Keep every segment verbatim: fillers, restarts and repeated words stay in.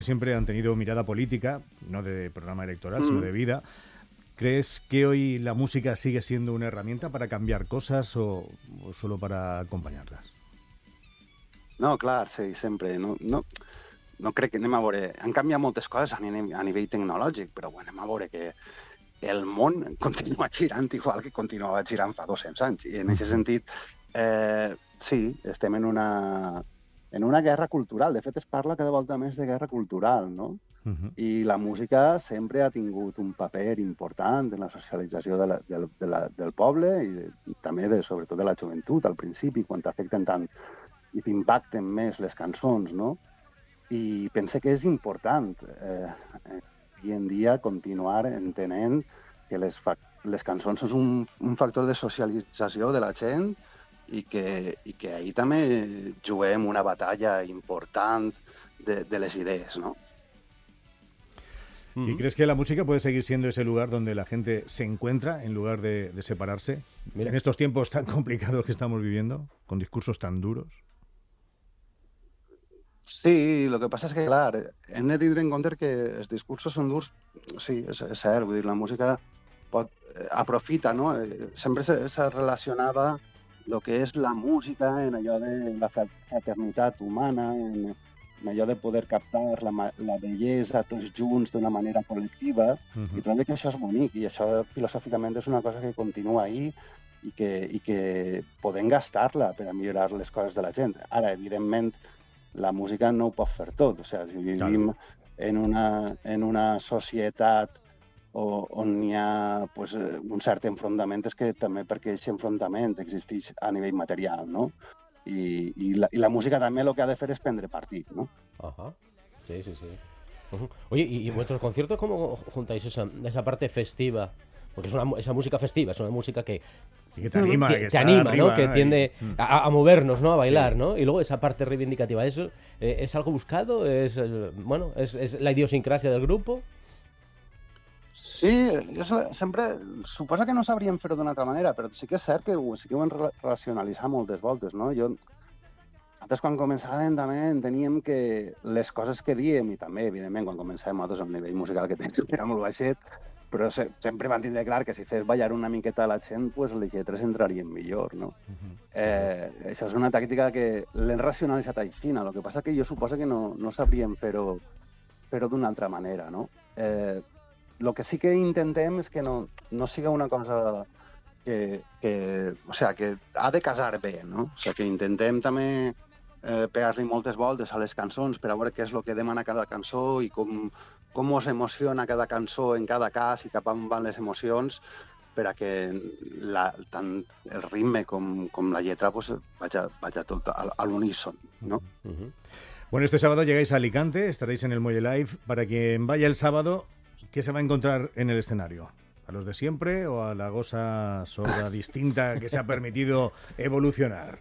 siempre han tenido mirada política, no de programa electoral, Mm. sino de vida. ¿Crees que hoy la música sigue siendo una herramienta para canviar cosas o, o solo para acompanyar-les? No, clar, sí, sempre. No, no, no crec que anem a veure... Han canviat moltes coses a nivell, a nivell tecnològic, però bueno, anem a veure que el món continua girant igual que continuava girant fa dos-cents anys. I en aquest sentit, eh, sí, estem en una, en una guerra cultural. De fet, es parla cada volta més de guerra cultural, no? Uh-huh. I la música sempre ha tingut un paper important en la socialització de la, del, de la, del poble i, de, i també, de, sobretot, de la joventut al principi, quan t'afecten tant i t'impacten més les cançons, no? I pense que és important eh, avui en dia continuar entenent que les, fa les cançons són un, un factor de socialització de la gent i que, i que ahir també juguem una batalla important de, de les idees, no? ¿Y crees que la música puede seguir siendo ese lugar donde la gente se encuentra en lugar de, de separarse? Mira, en estos tiempos tan complicados que estamos viviendo, con discursos tan duros. Sí, el que passa és que, clar, hem de tindre en compte que els discursos són durs. Sí, és, és cert, vull dir, la música pot, eh, aprofita, no? Eh, sempre se, se relacionava el que és la música en allò de la fraternitat humana, en, en allò de poder captar la, la bellesa tots junts d'una manera col·lectiva, uh-huh. I trobo que això és bonic, i això filosòficament és una cosa que continua ahí i que, i que podem gastar-la per a millorar les coses de la gent. Ara, evidentment, la música no ho pot fer tot. O sigui, si vivim claro. en, una, en una societat o, on hi ha pues, un cert enfrontament, és que també perquè aquest enfrontament existeix a nivell material, no? I, y, la, y la música también lo que ha de hacer es prendre partit, ¿no? Ajá, sí, sí, sí. Uh-huh. Oye, ¿y, y en vuestros conciertos cómo juntáis esa, esa parte festiva? Porque es una, esa música festiva, es una música que, sí, que te anima, que, que te anima, arriba, ¿no? Que ¿no? tiende a, a movernos, ¿no? A bailar, sí. ¿no? Y luego esa parte reivindicativa, ¿eso eh, es algo buscado? ¿Es, eh, bueno, es, es la idiosincrasia del grupo? Sí, jo sempre... Suposa que no sabríem fer-ho d'una altra manera, però sí que és cert que sí que ho hem racionalitzat moltes voltes, no? Jo... Nosaltres, quan començàvem, també enteníem que les coses que diem, i també, evidentment, quan començàvem nosaltres el nivell musical que tenim, era molt baixet, però se, sempre van tindre clar que si fes ballar una miqueta a la gent, pues, les lletres entrarien millor, no? Uh-huh. eh, això és una tàctica que l'hem racionalitzat així, no? El que passa que jo suposo que no, no sabríem fer-ho fer-ho d'una altra manera, no? Eh, el que sí que intentem és que no, no siga una cosa que, que, o sea, que ha de casar bé, no? O sigui, que intentem també eh, pegar-li moltes voltes a les cançons per a veure què és el que demana cada cançó i com, com us emociona cada cançó en cada cas i cap on van les emocions per a que la, tant el ritme com, com la lletra pues, vaya, vaya tot a, a l'uníson, ¿no? Uh-huh. Bueno, este sábado llegáis a Alicante, estaréis en el Muelle Live. Para quien vaya el sábado, ¿qué se va a encontrar en el escenario? ¿A los de siempre o a la gosa sorda distinta que se ha permitido evolucionar?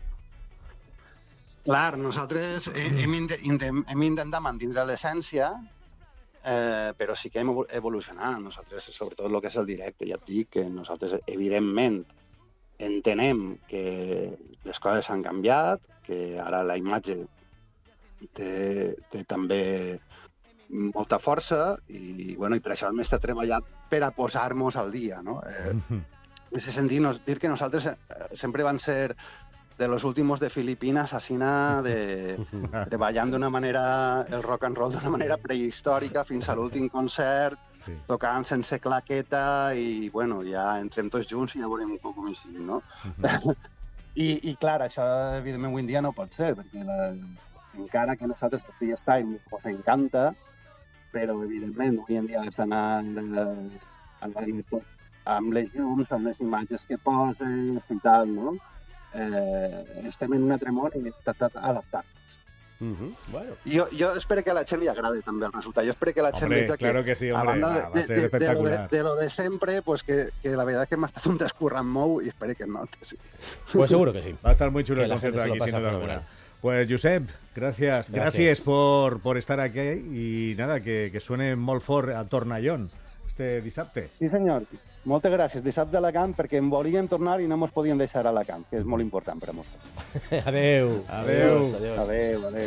Clar, nosaltres hem, hem, hem intentat mantenir l'essència, eh, però sí que hem evolucionat. Nosaltres, sobretot el que és el directe, ja et dic que nosaltres, evidentment, entenem que les coses han canviat, que ara la imatge té, té també molta força i, bueno, i per això hem estat treballant per a posar-nos al dia, no? Eh, en aquest sentit, nos, dir que nosaltres eh, sempre van ser de los últimos de Filipinas, asina, de, treballant d'una manera, el rock and roll d'una manera prehistòrica fins a l'últim concert, sí. Tocant sense claqueta i, bueno, ja entrem tots junts i ja veurem un poc com així, no? Uh-huh. I, I, clar, això, evidentment, avui en dia no pot ser, perquè la, encara que nosaltres el freestyle ens encanta, però, evidentment, avui en dia has d'anar a dir tot amb les llums, amb les imatges que poses i tal, no? Eh, estem en un altre món i hem intentat adaptar-nos. Uh-huh. Bueno. Jo, jo espero que a la gent li agradi també el resultat. Jo espero que la gent hombre, veja claro que, que sí, hombre, a banda va, va de, ser de, espectacular. De, de, de lo de sempre, pues que, que la veritat que m'ha estat un descurrant molt i espero que no. Sí. Pues seguro que sí. Va a estar muy chulo que el concierto aquí, sin duda alguna. Pues, Josep, gracias. Gracias, gracias por, por estar aquí y nada, que, que suene molt fort a Tornallón este dissabte. Sí, senyor. Moltes gràcies. Dissabte a Alacant, perquè en volíem tornar i no ens podíem deixar a Alacant, que és molt important per a nosaltres. Adeu. Adeu. Adeu. Adeu, adeu.